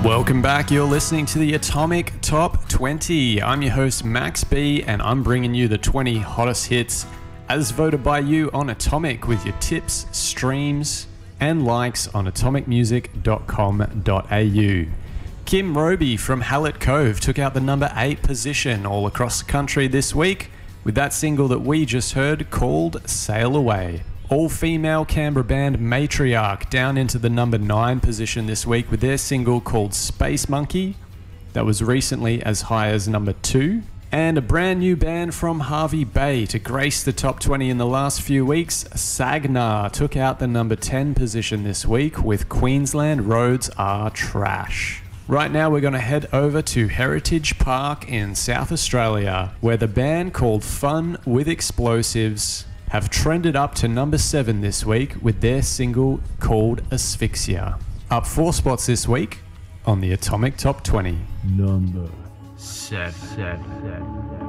Welcome back. You're listening to the Atomic Top 20. I'm your host, Max B, and I'm bringing you the 20 hottest hits as voted by you on Atomic with your tips, streams, and likes on atomicmusic.com.au. Kim Roby from Hallett Cove took out the number 8 position all across the country this week with that single that we just heard called Sail Away. All-female Canberra band Matriarch down into the number 9 position this week with their single called Space Monkey. That was recently as high as number 2. And a brand new band from Hervey Bay to grace the top 20 in the last few weeks, Sagnar took out the number 10 position this week with Queensland Roads Are Trash. Right now we're going to head over to Heritage Park in South Australia, where the band called Fun with Explosives have trended up to number 7 this week with their single called Asphyxia. Up 4 spots this week on the Atomic Top 20. Number 7.